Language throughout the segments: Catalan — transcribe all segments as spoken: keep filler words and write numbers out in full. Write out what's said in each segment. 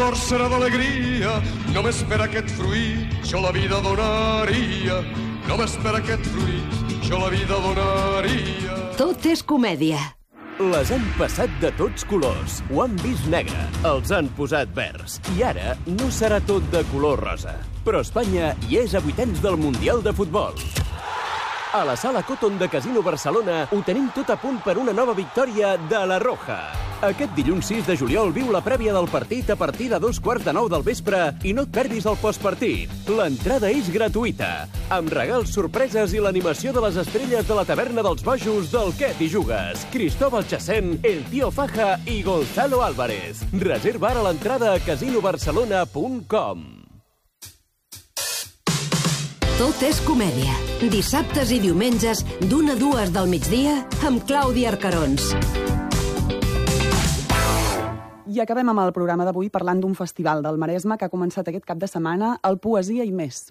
flor serà d'alegria, només per aquest fruit jo la vida donaria. Només per aquest fruit jo la vida donaria. Tot és comèdia. Les han passat de tots colors, ho han vist negre, els han posat verds. I ara no serà tot de color rosa. Però Espanya hi és a vuitens del Mundial de Futbol. A la Sala Cotton de Casino Barcelona ho tenim tot a punt per una nova victòria de la Roja. Aquest dilluns sis de juliol viu la prèvia del partit a partir de dos quarts de nou del vespre i no et perdis el postpartit. L'entrada és gratuïta, amb regals, sorpreses i l'animació de les estrelles de la taverna dels bojos del Què t'hi jugues, Cristóbal Chacén, El Tío Faja i Gonzalo Álvarez. Reserva ara l'entrada a casino barcelona punt com. Tot és comèdia. Dissabtes i diumenges, d'una a dues del migdia, amb Clàudia Arcarons. I acabem amb el programa d'avui parlant d'un festival del Maresme que ha començat aquest cap de setmana, el Poesia i Més.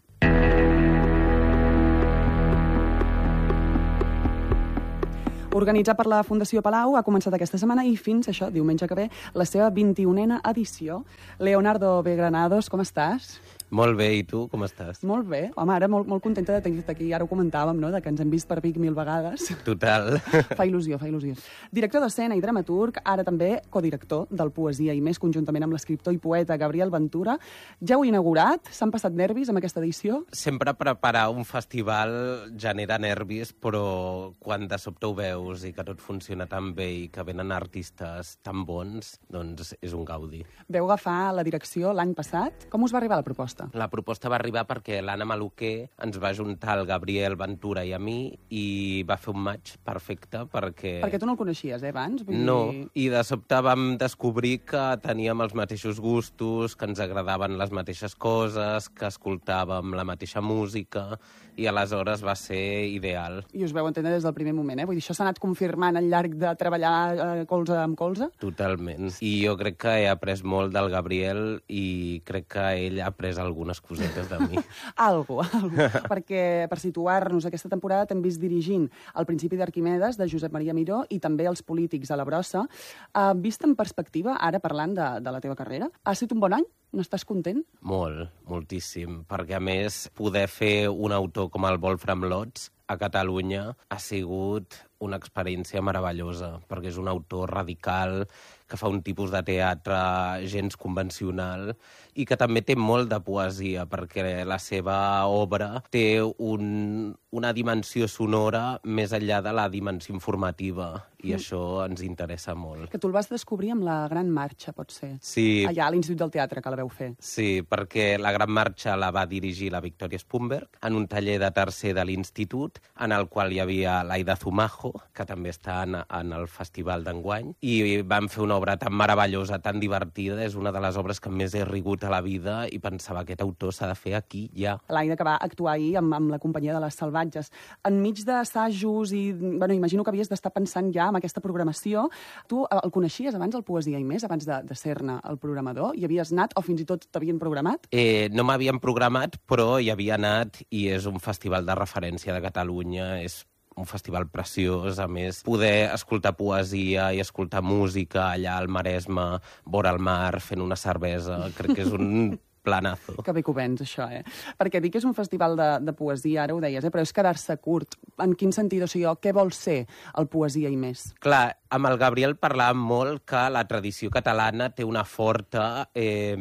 Organitzat per la Fundació Palau, ha començat aquesta setmana i fins, això, diumenge que ve, la seva vint-i-unena edició. Leonardo B. Granados, com estàs? Molt bé, i tu, com estàs? Molt bé. Home, ara molt, molt contenta de tenir-te aquí. Ara ho comentàvem, no?, de que ens hem vist per Vic mil vegades. Total. Fa il·lusió, fa il·lusió. Director d'escena i dramaturg, ara també codirector del Poesia i Més, conjuntament amb l'escriptor i poeta Gabriel Ventura. Ja ho he inaugurat? S'han passat nervis amb aquesta edició? Sempre preparar un festival genera nervis, però quan de sobte ho veus i que tot funciona tan bé i que venen artistes tan bons, doncs és un gaudi. Veu agafar la direcció l'any passat. Com us va arribar la proposta? La proposta va arribar perquè l'Anna Maluquer ens va juntar el Gabriel Ventura i a mi i va fer un match perfecte perquè... Perquè tu no el coneixies, eh, abans? Vull no, dir... i de sobte vam descobrir que teníem els mateixos gustos, que ens agradaven les mateixes coses, que escoltàvem la mateixa música, i aleshores va ser ideal. I us veu entendre des del primer moment, eh? Vull dir, això s'ha anat confirmant al llarg de treballar eh, colze amb colze? Totalment. I jo crec que he après molt del Gabriel i crec que ell ha après algunes cosetes de mi. algo, algo. Perquè, per situar-nos, aquesta temporada t'hem vist dirigint El principi d'Arquimedes, de Josep Maria Miró, i també Els polítics a la brossa. Uh, vist en perspectiva, ara parlant de, de la teva carrera, ha estat un bon any? No estàs content? Molt, moltíssim. Perquè, a més, poder fer un autor com el Wolfram Lotz a Catalunya ha sigut una experiència meravellosa, perquè és un autor radical, que fa un tipus de teatre gens convencional i que també té molt de poesia, perquè la seva obra té un, una dimensió sonora més enllà de la dimensió informativa, i mm. això ens interessa molt. Que tu el vas descobrir amb la Gran Marxa, pot ser? Sí. Allà, a l'Institut del Teatre, que la veu fer. Sí, perquè la Gran Marxa la va dirigir la Victòria Spumberg en un taller de tercer de l'Institut, en el qual hi havia l'Aida Zumajo, que també està en, en el festival d'enguany, i van fer una obra tan meravellosa, tan divertida, és una de les obres que més he rigut a la vida i pensava que aquest autor s'ha de fer aquí, ja. L'Aida, que va actuar ahir amb, amb la companyia de les Salvatges. Enmig d'assajos i... Bueno, imagino que havies d'estar pensant ja en aquesta programació. Tu el coneixies abans, el Poesia i Més, abans de, de ser-ne el programador? Hi havies anat o fins i tot t'havien programat? Eh, no m'havien programat, però hi havia anat i és un festival de referència de Catalunya, és un festival preciós, a més, poder escoltar poesia i escoltar música allà al Maresme, vora el mar, fent una cervesa, crec que és un planazo. Que bé que ho vens, això, eh? Perquè dic que és un festival de, de poesia, ara ho deies, eh? Però és quedar-se curt. En quin sentit? O sigui, què vol ser el Poesia i Més? Clar, amb el Gabriel parlàvem molt que la tradició catalana té una forta eh,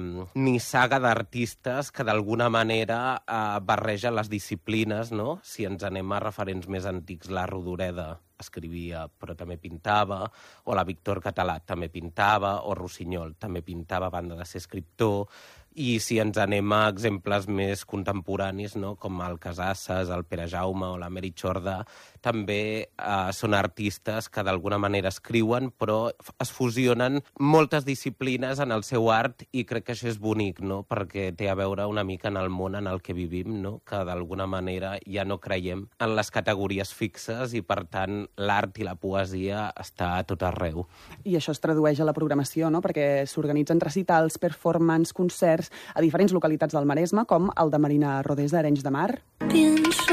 nissaga d'artistes que d'alguna manera eh, barregen les disciplines, no? Si ens anem a referents més antics, la Rodoreda escrivia però també pintava, o la Víctor Català també pintava, o Rossinyol també pintava a banda de ser escriptor, i si ens anem a exemples més contemporanis, no? Com el Casasses, el Pere Jaume o la Mary Chordà, també eh, són artistes que d'alguna manera escriuen, però es fusionen moltes disciplines en el seu art, i crec que això és bonic, no? Perquè té a veure una mica en el món en el que vivim, no? Que d'alguna manera ja no creiem en les categories fixes i, per tant, l'art i la poesia està a tot arreu. I això es tradueix a la programació, no? Perquè s'organitzen recitals, performance, concerts a diferents localitats del Maresme, com el de Marina Rodés d'Arenys de Mar.